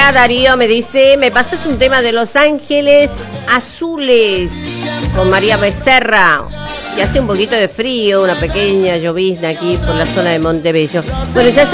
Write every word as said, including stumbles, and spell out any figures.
día, Darío me dice, me pasas un tema de Los Ángeles Azules con María Becerra. Y hace un poquito de frío, una pequeña llovizna aquí por la zona de Montebello. Bueno, ya